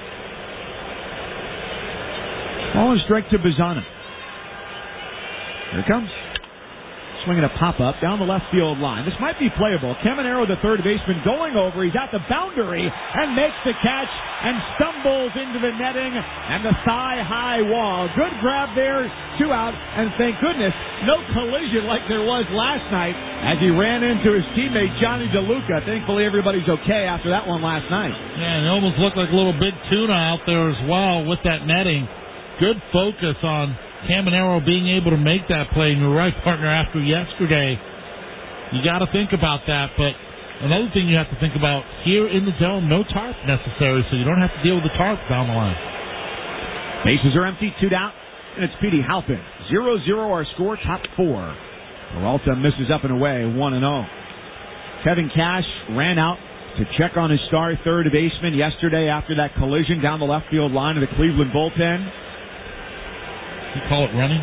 Ball and strike to Bazzana. Here it comes. Swinging a pop-up down the left field line. This might be playable. Caminero, the third baseman, going over. He's at the boundary and makes the catch and stumbles into the netting and the thigh-high wall. Good grab there, two out, and thank goodness, no collision like there was last night as he ran into his teammate Johnny DeLuca. Thankfully, everybody's okay after that one last night. Yeah, and it almost looked like a little big tuna out there as well with that netting. Good focus on Caminero being able to make that play, and you're right, partner, after yesterday. You got to think about that, but another thing you have to think about, here in the dome, no tarp necessary, so you don't have to deal with the tarp down the line. Bases are empty, two down, and it's Petey Halpin. zero zero our score, top four. Peralta misses up and away, one and oh. Kevin Cash ran out to check on his star third baseman yesterday after that collision down the left field line of the Cleveland bullpen. You call it running?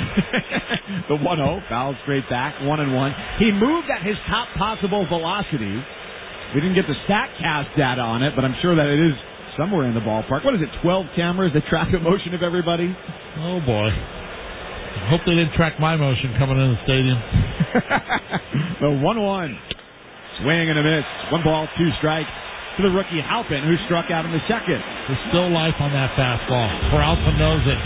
The one oh, fouled straight back, one and one. He moved at his top possible velocity. We didn't get the StatCast data on it, but I'm sure that it is somewhere in the ballpark. What is it, twelve cameras that track the motion of everybody? Oh, boy. I hope they didn't track my motion coming in the stadium. The one one. Swing and a miss. One ball, two strikes to the rookie Halpin, who struck out in the second. There's still life on that fastball. Peralta knows it.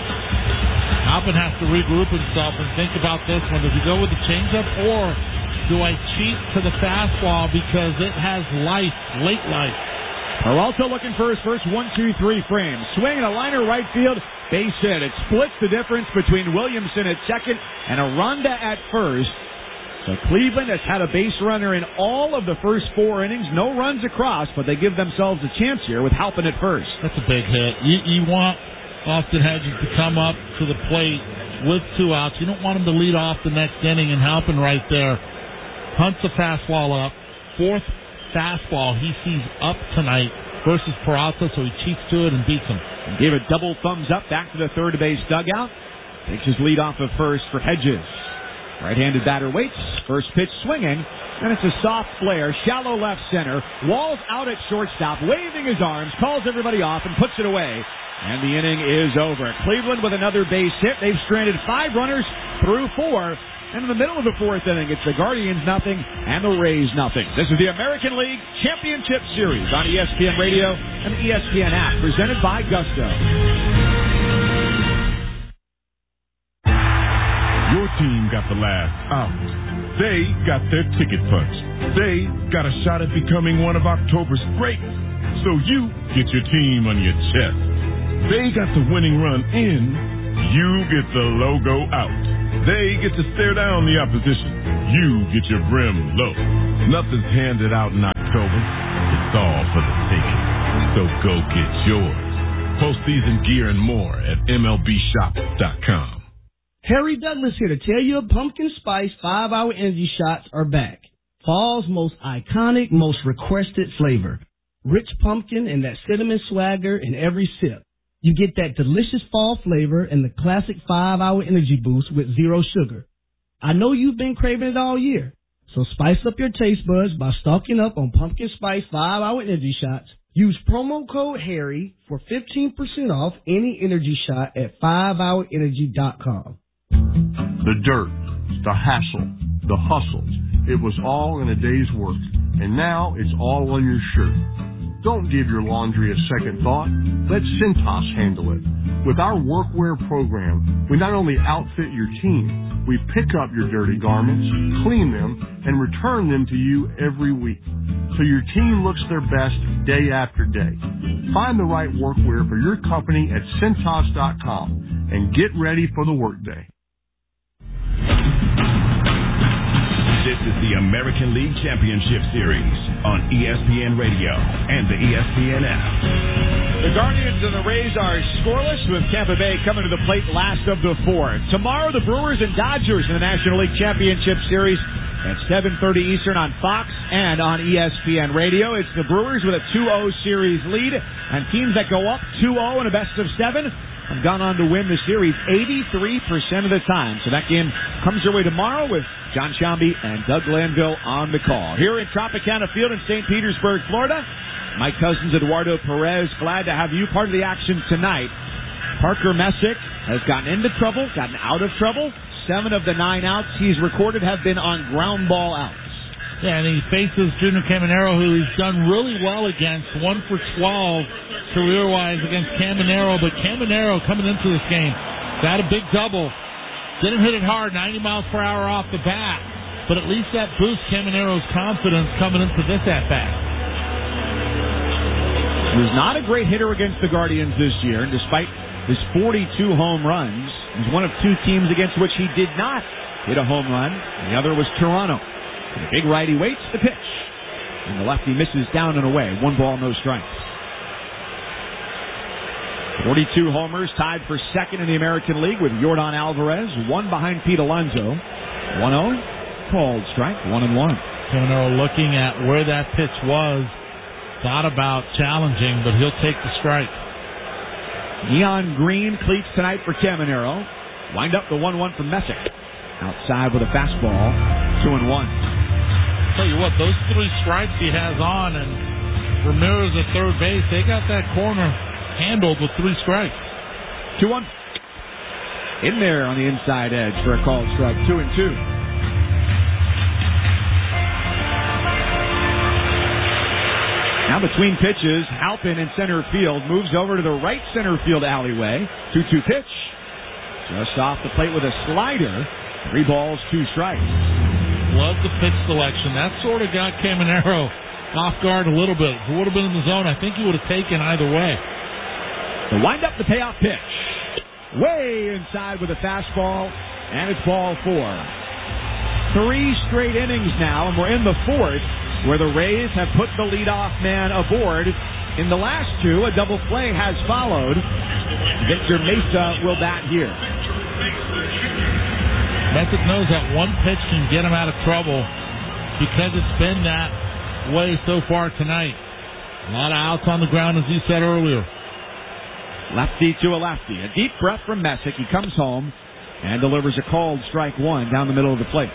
Halpin has to regroup himself and think about this one. Does he go with the changeup, or do I cheat to the fastball because it has life, late life? Peralta looking for his first one, two, three frame. Swinging a liner right field, base hit. It splits the difference between Williamson at second and Aranda at first. So Cleveland has had a base runner in all of the first four innings. No runs across, but they give themselves a chance here with Halpin at first. That's a big hit. You, you want Austin Hedges to come up to the plate with two outs. You don't want him to lead off the next inning, and Halpin right there hunts the fastball up. Fourth fastball he sees up tonight versus Peralta, so he cheats to it and beats him. And gave a double thumbs up back to the third base dugout. takes his lead off of first for Hedges. Right-handed batter waits. First pitch swinging. And it's a soft flare. Shallow left center. Walls out at shortstop. Waving his arms. Calls everybody off and puts it away. And the inning is over. Cleveland with another base hit. They've stranded five runners through four. And in the middle of the fourth inning, it's the Guardians nothing and the Rays nothing. This is the American League Championship Series on E S P N Radio and the E S P N app, presented by Gusto. Your team got the last out. They got their ticket punched. They got a shot at becoming one of October's greats. So you get your team on your chest. They got the winning run in. You get the logo out. They get to stare down the opposition. You get your brim low. Nothing's handed out in October. It's all for the taking. So go get yours. Postseason gear and more at M L B shop dot com. Harry Douglas here to tell you Pumpkin Spice five hour Energy Shots are back. Fall's most iconic, most requested flavor. Rich pumpkin and that cinnamon swagger in every sip. You get that delicious fall flavor and the classic five hour energy boost with zero sugar. I know you've been craving it all year, so spice up your taste buds by stocking up on Pumpkin Spice five hour Energy Shots. Use promo code HARRY for fifteen percent off any energy shot at five hour energy dot com. The dirt, the hassle, the hustle, it was all in a day's work, and now it's all on your shirt. Don't give your laundry a second thought. Let Cintas handle it. With our workwear program, we not only outfit your team, we pick up your dirty garments, clean them, and return them to you every week, so your team looks their best day after day. Find the right workwear for your company at Cintas dot com and get ready for the workday. This is the American League Championship Series on E S P N Radio and the E S P N app. The Guardians and the Rays are scoreless, with Tampa Bay coming to the plate last of the four. Tomorrow, the Brewers and Dodgers in the National League Championship Series at seven thirty Eastern on Fox and on E S P N Radio. It's the Brewers with a two oh series lead, and teams that go up two oh in a best of seven have gone on to win the series eighty-three percent of the time. So that game comes your way tomorrow with John Shambi and Doug Glanville on the call. Here in Tropicana Field in Saint Petersburg, Florida, Mike Cousins, Eduardo Perez, glad to have you part of the action tonight. Parker Messick has gotten into trouble, gotten out of trouble. Seven of the nine outs he's recorded have been on ground ball outs. Yeah, and he faces Junior Caminero, who he's done really well against, one for twelve career-wise against Caminero. But Caminero coming into this game, got a big double. Didn't hit it hard, ninety miles per hour off the bat. But at least that boosts Caminero's confidence coming into this at-bat. He was not a great hitter against the Guardians this year, and despite his forty-two home runs, he's one of two teams against which he did not hit a home run. The other was Toronto. The big righty waits the pitch, and the lefty misses down and away. One ball, no strikes. forty-two homers, tied for second in the American League with Yordan Alvarez, one behind Pete Alonso. one oh, called strike, one and one. Caminero looking at where that pitch was, thought about challenging, but he'll take the strike. Neon green cleats tonight for Caminero. Wind up the one one from Messick. Outside with a fastball, two and one. Tell you what, those three strikes he has on, and Ramirez at third base, they got that corner handled with three strikes. two one. In there on the inside edge for a called strike, two and two. Now between pitches, Halpin in center field moves over to the right center field alleyway. two two pitch. Just off the plate with a slider. Three balls, two strikes. Love the pitch selection. That sort of got Caminero off guard a little bit. If it would have been in the zone, I think he would have taken either way. The wind up the payoff pitch. Way inside with a fastball, and it's ball four. Three straight innings now, and we're in the fourth, where the Rays have put the leadoff man aboard. In the last two, a double play has followed. Victor Mesa will bat here. Messick knows that one pitch can get him out of trouble because it's been that way so far tonight. A lot of outs on the ground, as you said earlier. Lefty to a lefty. A deep breath from Messick. He comes home. and delivers a called strike one down the middle of the plate.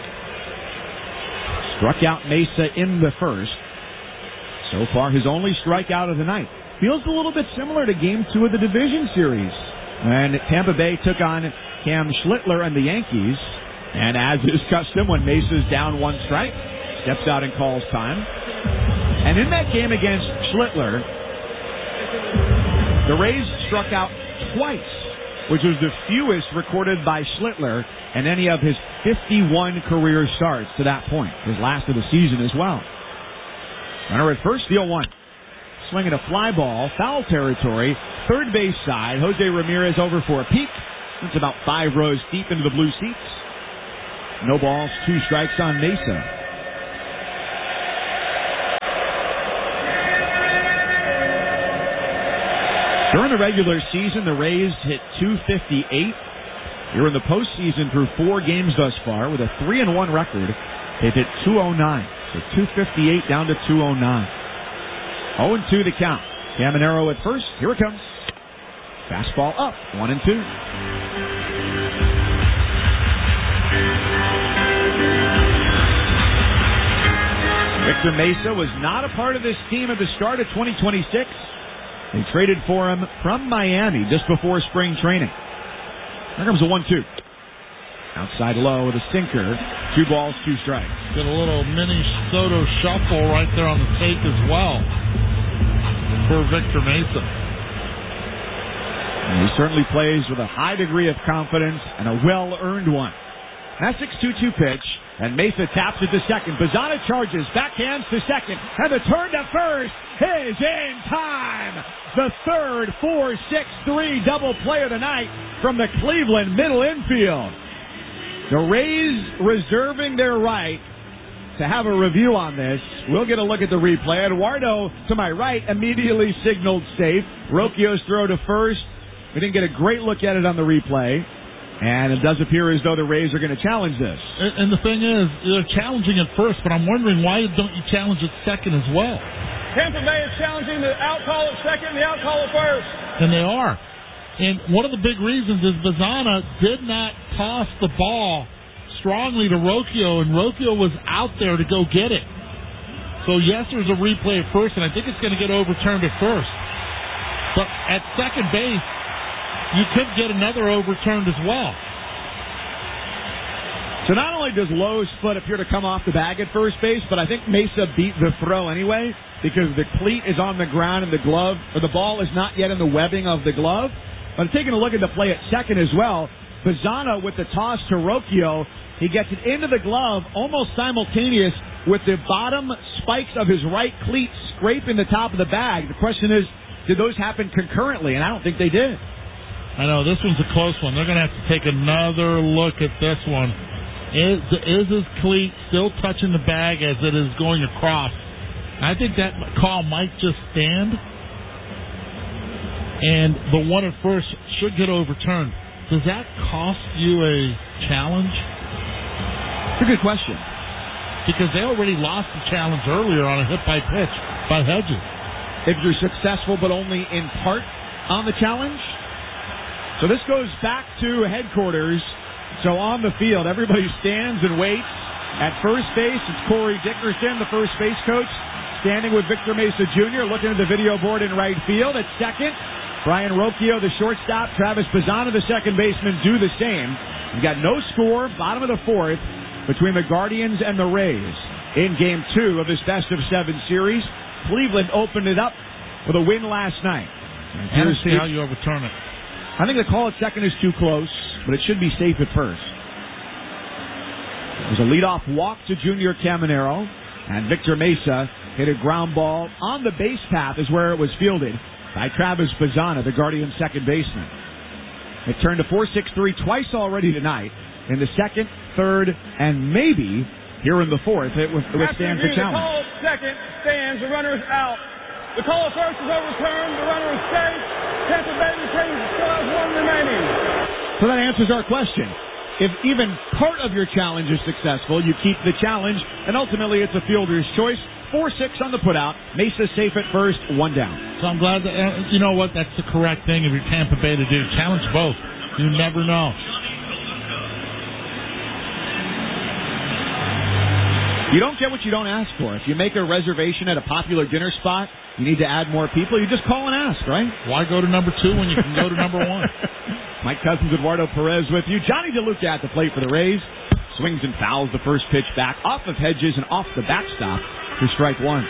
Struck out Mesa in the first. So far, his only strikeout of the night. Feels a little bit similar to Game two of the Division Series, when Tampa Bay took on Cam Schlittler and the Yankees. And as is custom, when Mesa's down one strike, steps out and calls time. And in that game against Schlittler, the Rays struck out twice, which was the fewest recorded by Schlittler in any of his fifty-one career starts to that point, his last of the season as well. Runner at first, steal one. Swinging a fly ball, foul territory, third base side. Jose Ramirez over for a peek. It's about five rows deep into the blue seats. No balls, two strikes on Mesa. During the regular season, the Rays hit two fifty-eight. Here in the postseason, through four games thus far, with a three and one record, they've hit two oh nine. So two fifty-eight down to two oh nine. oh and two to count. Caminero at first. Here it comes. Fastball up. one and two. Victor Mesa was not a part of this team at the start of twenty twenty-six. They traded for him from Miami just before spring training. Here comes a one two. Outside low with a sinker. Two balls, two strikes. Get a little mini Soto shuffle right there on the tape as well for Victor Mesa. And he certainly plays with a high degree of confidence and a well-earned one. That six two two pitch, and Mesa taps it to second. Bazzana charges, backhands to second, and the turn to first is in time. The third four six three double play of the night from the Cleveland middle infield. The Rays reserving their right to have a review on this. We'll get a look at the replay. Eduardo, to my right, immediately signaled safe. Rocchio's throw to first. We didn't get a great look at it on the replay. And it does appear as though the Rays are going to challenge this. And the thing is, they're challenging at first, but I'm wondering why don't you challenge at second as well? Tampa Bay is challenging the out call at second and the out call at first. And they are. And one of the big reasons is Bazzana did not toss the ball strongly to Rocchio, and Rocchio was out there to go get it. So, yes, there's a replay at first, and I think it's going to get overturned at first. But at second base, you could get another overturned as well. So not only does Lowe's foot appear to come off the bag at first base, but I think Mesa beat the throw anyway because the cleat is on the ground and the glove, or the ball is not yet in the webbing of the glove. But taking a look at the play at second as well, Bazzana with the toss to Rocchio, he gets it into the glove almost simultaneous with the bottom spikes of his right cleat scraping the top of the bag. The question is, did those happen concurrently? And I don't think they did. I know, this one's a close one. They're going to have to take another look at this one. Is, is his cleat still touching the bag as it is going across? I think that call might just stand. And the one at first should get overturned. Does that cost you a challenge? It's a good question. Because they already lost the challenge earlier on a hit by pitch by Hedges. If you're successful but only in part on the challenge? So this goes back to headquarters. So on the field, everybody stands and waits. At first base, it's Corey Dickerson, the first base coach, standing with Victor Mesa Junior, looking at the video board in right field. At second, Brian Rocchio, the shortstop, Travis Bazzana, the second baseman, do the same. We've got no score, bottom of the fourth, between the Guardians and the Rays. In game two of this best of seven series, Cleveland opened it up with a win last night. And we'll see how you overturn it. I think the call at second is too close, but it should be safe at first. There's a leadoff walk to Junior Caminero, and Victor Mesa hit a ground ball on the base path is where it was fielded by Travis Bazzana, the Guardian second baseman. It turned to four six three twice already tonight in the second, third, and maybe here in the fourth. It withstands the challenge. The call at second stands. The runner is out. The call at first is overturned. The runner is safe. Tampa Bay retains still has one remaining. So that answers our question. If even part of your challenge is successful, you keep the challenge, and ultimately it's a fielder's choice. four six on the putout. Mesa safe at first, one down. So I'm glad that, uh, you know what, that's the correct thing if you're Tampa Bay to do. Challenge both. You never know. You don't get what you don't ask for. If you make a reservation at a popular dinner spot, you need to add more people, you just call and ask, right? Why go to number two when you can go to number one? Mike Cousins, Eduardo Perez with you. Johnny DeLuca at the plate for the Rays. Swings and fouls the first pitch back off of Hedges and off the backstop for strike one.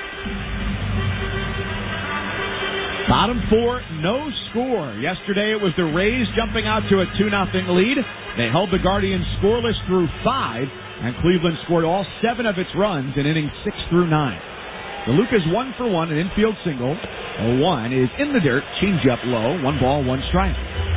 Bottom four, no score. Yesterday it was the Rays jumping out to a two nothing lead. They held the Guardians scoreless through five, and Cleveland scored all seven of its runs in innings six through nine. DeLuca's one for one, an infield single. oh one is in the dirt, changeup low, one ball, one strike.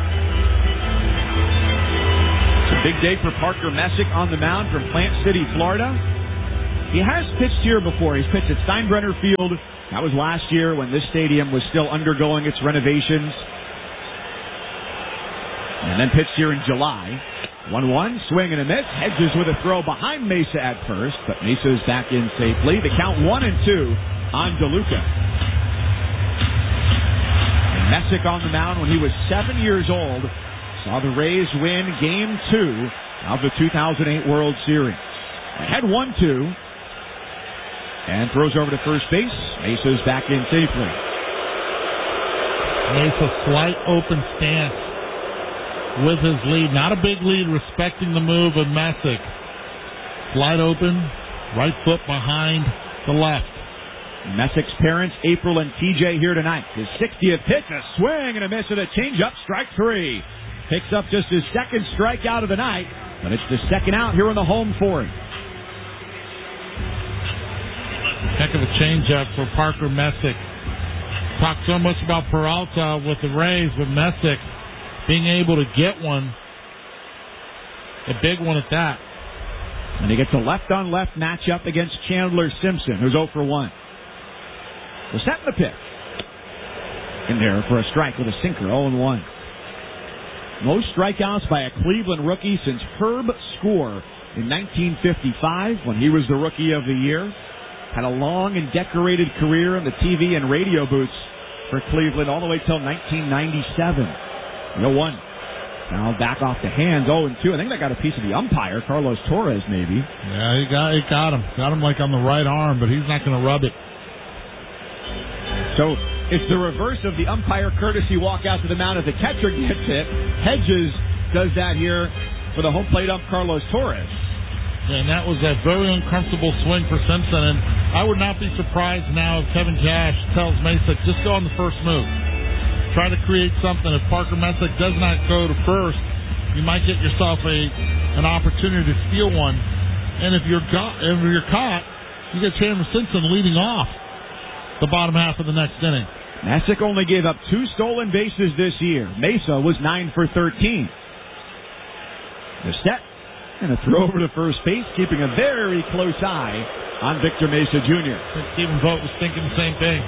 It's a big day for Parker Messick on the mound from Plant City, Florida. He has pitched here before. He's pitched at Steinbrenner Field. That was last year when this stadium was still undergoing its renovations. And then pitched here in July. one one, swing and a miss. Hedges with a throw behind Mesa at first, but Mesa's back in safely. The count one and two on DeLuca. And Messick on the mound when he was seven years old saw the Rays win Game two of the two thousand eight World Series. Ahead one two. And throws over to first base. Mesa's back in safely. Mesa slight open stance with his lead. Not a big lead, respecting the move of Messick. Slight open, right foot behind the left. Messick's parents, April and T J, here tonight. His sixtieth pitch, a swing and a miss with a changeup, strike three. Picks up just his second strikeout of the night, but it's the second out here in the home fourth. Heck of a changeup for Parker Messick. Talked so much about Peralta with the Rays, with Messick being able to get one, a big one at that. And he gets a left-on-left matchup against Chandler Simpson, who's oh for one. We're setting the pick. In there for a strike with a sinker, oh and one. Most strikeouts by a Cleveland rookie since Herb Score in nineteen fifty-five, when he was the Rookie of the Year. Had a long and decorated career in the T V and radio booths for Cleveland all the way till nineteen ninety-seven. oh one. Now back off the hands, oh and two. I think that got a piece of the umpire, Carlos Torres, maybe. Yeah, he got, he got him. Got him like on the right arm, but he's not going to rub it. So it's the reverse of the umpire courtesy walk out to the mound as the catcher gets hit. Hedges does that here for the home plate ump, Carlos Torres. And that was a very uncomfortable swing for Simpson. And I would not be surprised now if Kevin Cash tells Mesa, just go on the first move. Try to create something. If Parker Messick does not go to first, you might get yourself a an opportunity to steal one. And if you're, got, if you're caught, you get Chandler Simpson leading off the bottom half of the next inning. Messick only gave up two stolen bases this year. Mesa was nine for thirteen. The set. And a throw over to first base, keeping a very close eye on Victor Mesa Junior I think Stephen Vogt was thinking the same thing.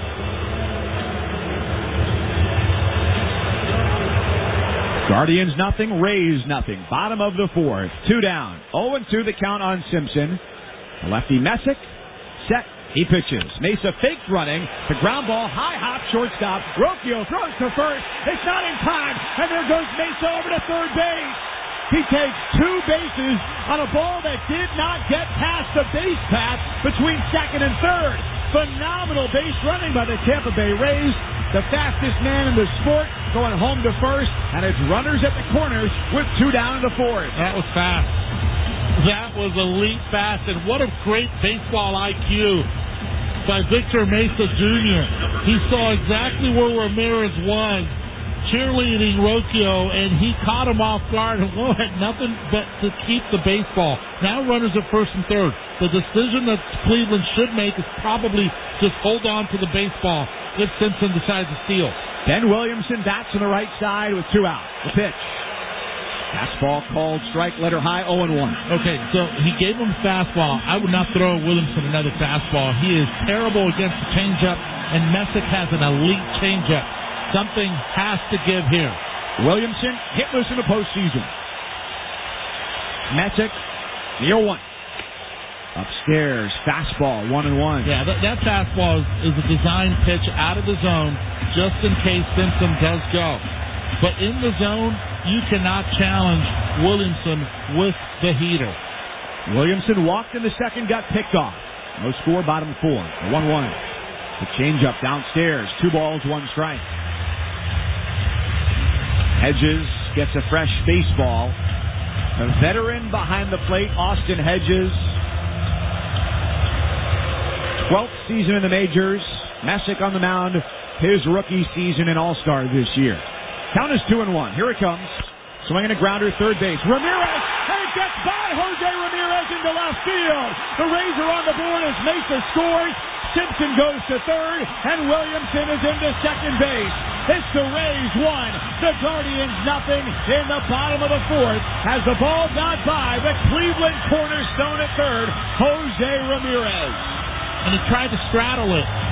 Guardians nothing, Rays nothing. Bottom of the fourth. Two down. oh and two the count on Simpson. The lefty Messick. Set. He pitches. Mesa fakes running. The ground ball. High hop shortstop. Rocchio throws to first. It's not in time. And there goes Mesa over to third base. He takes two bases on a ball that did not get past the base path between second and third. Phenomenal base running by the Tampa Bay Rays. The fastest man in the sport going home to first, and it's runners at the corners with two down in the fourth. That was fast. That was elite fast, and what a great baseball I Q by Victor Mesa Junior He saw exactly where Ramirez was, cheerleading Rocchio, and he caught him off guard and had nothing but to keep the baseball. Now runners at first and third. The decision that Cleveland should make is probably just hold on to the baseball if Simpson decides to steal. Ben Williamson bats on the right side with two out. The pitch. Fastball called strike, letter high, oh and one. Okay, so he gave him a fastball. I would not throw Williamson another fastball. He is terrible against the changeup, and Messick has an elite changeup. Something has to give here. Williamson hitless in the postseason. Messick, the oh one. Upstairs, fastball, one and one. Yeah, that, that fastball is, is a design pitch out of the zone just in case Simpson does go. But in the zone, you cannot challenge Williamson with the heater. Williamson walked in the second, got picked off. No score, bottom four. one one. The changeup downstairs. Two balls, one strike. Hedges gets a fresh baseball. A veteran behind the plate, Austin Hedges. twelfth season in the majors. Messick on the mound. His rookie season and all-star this year. Count is two and one. Here it comes. Swinging a grounder, third base. Ramirez, and it gets by Jose Ramirez into left field. The Rays are on the board as Mesa scores. Simpson goes to third, and Williamson is into second base. It's the Rays one, the Guardians nothing in the bottom of the fourth. As the ball got by the Cleveland cornerstone at third, Jose Ramirez. And he tried to straddle it.